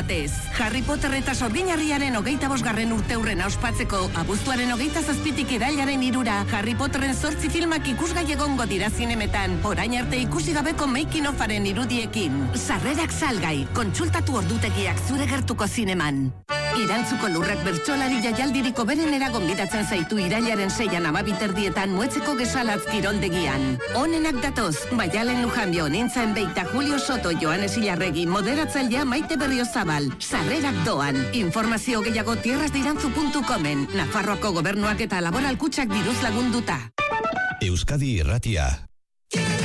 batez. Harry Potter eta Sorginarriaren 25. urteurrena ospatzeko, abuztuaren 27tik irailaren 3 Harry Potterren 8 filmak ikusgai egongo dira zinemetan, orain arte ikusi gabeko making ofaren irudiekin. Sarrerak salgai, kontsultatu ordutegiak zure gertuko zineman. Irantzuko lurrak bertsolari jaialdiriko berenera gonbidatzen zaitu irailaren 6an 12:00 Muetzeko Gesalatz kiroldegian. Onenak datoz, Maialen Lujanbio, Nintzen Beita, Julio Soto, Joanes Ilarregi, moderatzailea Maite Berriozabal. Sarrerak doan. Informazio gehiago tierrasdeirantzu.comen. Nafarroako gobernuak eta laboral kutxak diruz lagunduta. Euskadi Irratia.